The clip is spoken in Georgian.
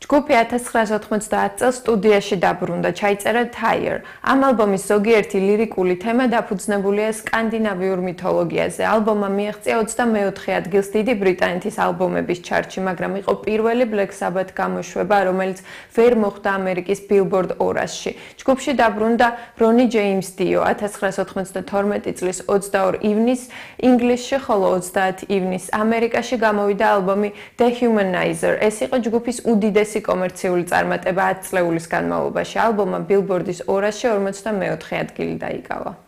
ჯგუფი 1990 წელს სტუდიაში დაბრუნდა, ჩაიწერა Tire. ამ ალბომის ზოგიერთი ლირიკული თემა დაფუძნებულია სკანდინავიურ მითოლოგიაზე. ალბომმა მიაღწია 24 ადგილს დიდი ბრიტანეთის ალბომების ჩარტში, მაგრამ იყო პირველი Black Sabbath გამოშვება, რომელიც ვერ მოხვდა ამერიკის Billboard 200-ში. ჯგუფში დაბრუნდა Ronnie James Dio 1992 წლის 22 ივნისს ინგლისში, ხოლო 30 ივნისს ამერიკაში გამოვიდა ალბომი The Humanizer. ეს იყო ჯგუფის უდიდესი კომერციული წარმატება 10 წლეულის განმავლობაში. ალბომმა Billboard-ის 200-ში 44 ადგილი დაიკავა.